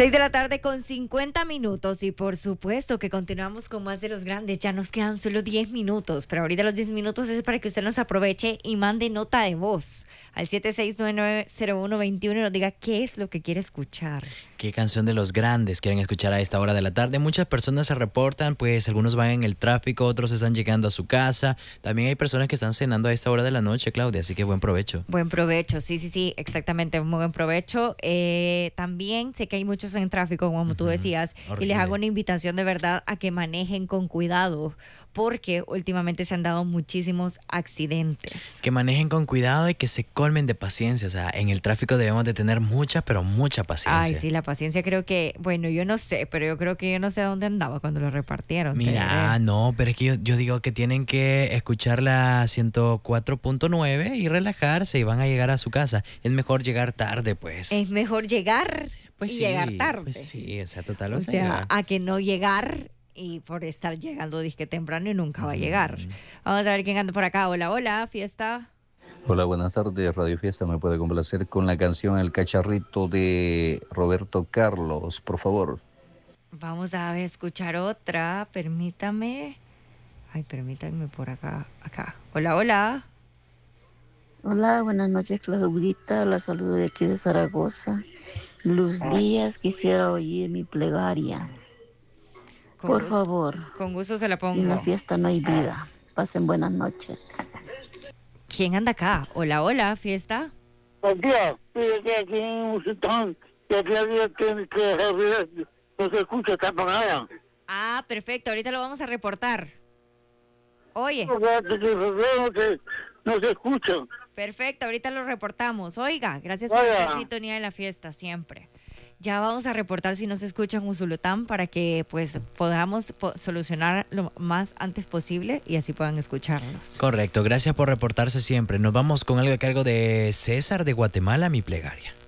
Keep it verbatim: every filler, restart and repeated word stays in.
Seis de la tarde con cincuenta minutos y por supuesto que continuamos con más de los grandes. Ya nos quedan solo diez minutos, pero ahorita los diez minutos es para que usted nos aproveche y mande nota de voz al siete seis nueve nueve cero uno dos uno y nos diga qué es lo que quiere escuchar. ¿Qué canción de los grandes quieren escuchar a esta hora de la tarde? Muchas personas se reportan, pues algunos van en el tráfico, otros están llegando a su casa. También hay personas que están cenando a esta hora de la noche, Claudia, así que buen provecho. Buen provecho, sí, sí, sí, exactamente, muy buen provecho. Eh, también sé que hay muchos en tráfico, como uh-huh. tú decías, horrible. Y les hago una invitación de verdad a que manejen con cuidado, porque últimamente se han dado muchísimos accidentes. Que manejen con cuidado y que se colmen de paciencia. O sea, en el tráfico debemos de tener mucha, pero mucha paciencia. Ay, sí, la paciencia creo que, bueno, yo no sé, pero yo creo que yo no sé dónde andaba cuando lo repartieron. Mira, no, pero es que yo, yo digo que tienen que escuchar la ciento cuatro punto nueve y relajarse y van a llegar a su casa. Es mejor llegar tarde, pues. Es mejor llegar pues y sí, llegar tarde. Pues sí, o sea, total. O, o sea, sea a que no llegar y por estar llegando disque temprano y nunca va a llegar. Mm. Vamos a ver quién anda por acá. Hola, hola, fiesta. Hola, buenas tardes, Radio Fiesta. ¿Me puede complacer con la canción El Cacharrito de Roberto Carlos, por favor? Vamos a escuchar otra, permítame. Ay, permítanme por acá, acá. Hola, hola. Hola, buenas noches, Claudita. La saludo de aquí de Zaragoza. Luz Díaz, quisiera oír mi plegaria. Con por gusto, favor. Con gusto se la pongo. Sin la fiesta no hay vida. Pasen buenas noches. ¿Quién anda acá? Hola, hola, fiesta. Buen día. Fíjate aquí en Usitán, y aquí había que, que no se escucha, está apagada. Ah, perfecto. Ahorita lo vamos a reportar. Oye. No se, no se escucha. Perfecto, ahorita lo reportamos. Oiga, gracias por la sintonía de la fiesta siempre. Ya vamos a reportar si no se escucha en Usulután para que pues podamos po- solucionar lo más antes posible y así puedan escucharnos. Correcto, gracias por reportarse siempre. Nos vamos con algo a cargo de César de Guatemala, mi plegaria.